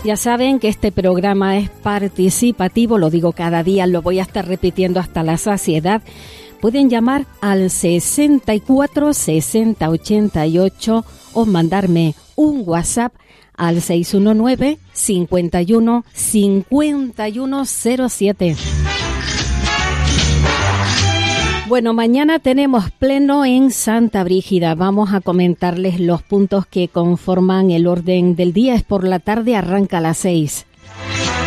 Ya saben que este programa es participativo, lo digo cada día, lo voy a estar repitiendo hasta la saciedad. Pueden llamar al 64 60 88 o mandarme un WhatsApp al 619 51 5107. Bueno, mañana tenemos pleno en Santa Brígida. Vamos a comentarles los puntos que conforman el orden del día. Es por la tarde, arranca a las 6.